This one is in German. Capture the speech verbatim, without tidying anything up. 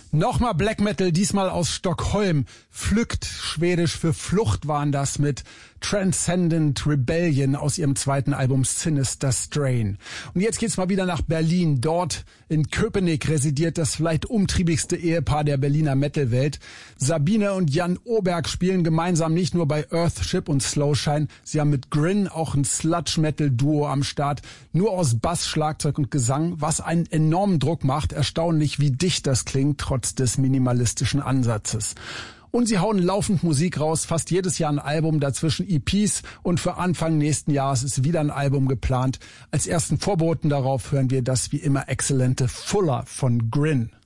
Nochmal Black Metal, diesmal aus Stockholm. Pflückt, schwedisch für Flucht waren das mit Transcendent Rebellion aus ihrem zweiten Album Sinister Strain. Und jetzt geht's mal wieder nach Berlin. Dort in Köpenick residiert das vielleicht umtriebigste Ehepaar der Berliner Metalwelt. Sabine und Jan Oberg spielen gemeinsam nicht nur bei Earthship und Slowshine, sie haben mit Grin auch ein Sludge-Metal-Duo am Start, nur aus Bass, Schlagzeug und Gesang, was einen enormen Druck macht. Erstaunlich, wie dicht das klingt, trotz des minimalistischen Ansatzes. Und sie hauen laufend Musik raus, fast jedes Jahr ein Album, dazwischen E Ps und für Anfang nächsten Jahres ist wieder ein Album geplant. Als ersten Vorboten darauf hören wir das wie immer exzellente Fuller von Grin.